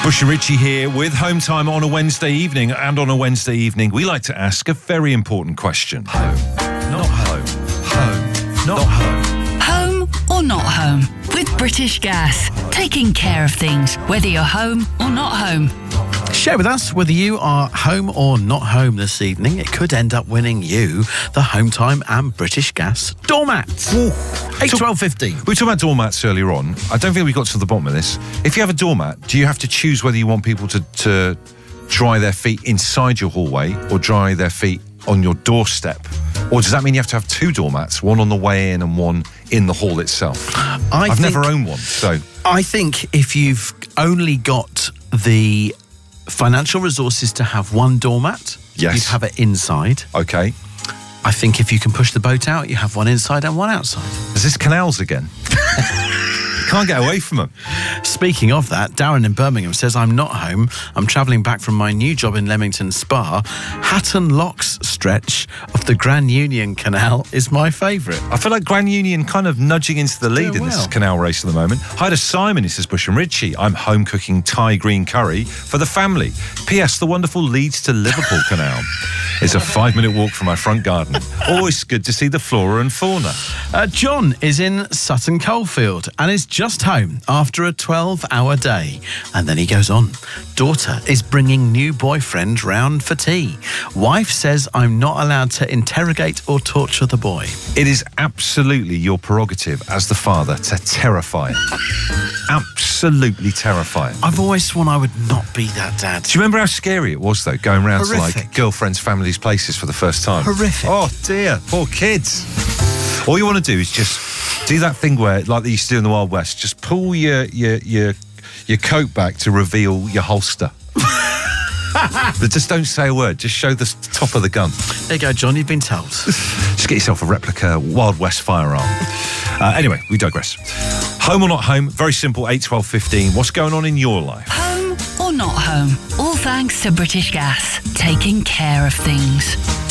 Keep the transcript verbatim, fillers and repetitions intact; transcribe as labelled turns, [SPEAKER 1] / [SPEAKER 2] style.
[SPEAKER 1] Bush and Richie here with Home Time on a Wednesday evening. And on a Wednesday evening, we like to ask a very important question. Home, not home. Home, not home.
[SPEAKER 2] Home or not home? With British Gas. Taking care of things, whether you're home or not home.
[SPEAKER 3] Share with us whether you are home or not home this evening. It could end up winning you the Home Time and British Gas doormats. eight twelve fifteen.
[SPEAKER 1] We were talking about doormats earlier on. I don't think we got to the bottom of this. If you have a doormat, do you have to choose whether you want people to, to dry their feet inside your hallway or dry their feet on your doorstep? Or does that mean you have to have two doormats, one on the way in and one in the hall itself?
[SPEAKER 3] I
[SPEAKER 1] I've
[SPEAKER 3] think,
[SPEAKER 1] never owned one, so...
[SPEAKER 3] I think if you've only got the financial resources to have one doormat,
[SPEAKER 1] yes,
[SPEAKER 3] you'd have it inside.
[SPEAKER 1] Okay.
[SPEAKER 3] I think if you can push the boat out, you have one inside and one outside.
[SPEAKER 1] Is this canals again? Can't get away from them.
[SPEAKER 3] Speaking of that, Darren in Birmingham says, I'm not home. I'm travelling back from my new job in Leamington Spa. Hatton Locks stretch of the Grand Union Canal is my favourite.
[SPEAKER 1] I feel like Grand Union kind of nudging into the lead
[SPEAKER 3] Doing
[SPEAKER 1] in this
[SPEAKER 3] well.
[SPEAKER 1] canal race at the moment. Hi to Simon, he says, Bush and Richie. I'm home cooking Thai green curry for the family. P S The wonderful Leeds to Liverpool Canal is a five-minute walk from my front garden. Always good to see the flora and fauna.
[SPEAKER 3] Uh, John is in Sutton Coldfield and is just home after a twelve-hour day. And then he goes on. Daughter is bringing new boyfriend round for tea. Wife says I'm not allowed to interrogate or torture the boy.
[SPEAKER 1] It is absolutely your prerogative as the father to terrify him. Absolutely terrifying.
[SPEAKER 3] I've always sworn I would not be that dad.
[SPEAKER 1] Do you remember how scary it was, though, going round to,
[SPEAKER 3] Horrific.
[SPEAKER 1] like, girlfriends' families' places for the first time?
[SPEAKER 3] Horrific.
[SPEAKER 1] Oh, dear. Poor kids. All you want to do is just do that thing where, like they used to do in the Wild West, just pull your your your, your coat back to reveal your holster. But just don't say a word. Just show the top of the gun.
[SPEAKER 3] There you go, John. You've been told.
[SPEAKER 1] Just get yourself a replica Wild West firearm. Uh, anyway, we digress. Home or not home? Very simple, eight twelve fifteen. What's going on in your life?
[SPEAKER 2] Home or not home? All thanks to British Gas. Taking care of things.